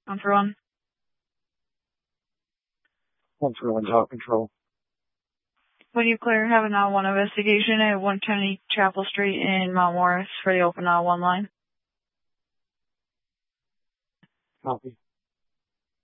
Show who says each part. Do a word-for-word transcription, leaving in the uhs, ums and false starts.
Speaker 1: One for one.
Speaker 2: One for one, top control.
Speaker 1: Would you clear have a nine one investigation at one twenty Chapel Street in Mount Morris for the open nine one line?
Speaker 2: Copy.